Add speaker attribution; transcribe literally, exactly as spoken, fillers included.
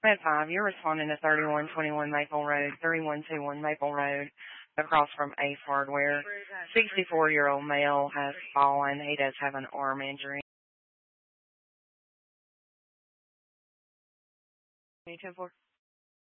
Speaker 1: Red five, you're responding to thirty-one twenty-one Maple Road, thirty-one twenty-one Maple Road, across from Ace Hardware. sixty-four-year-old male has fallen. He does have an arm injury. two ten four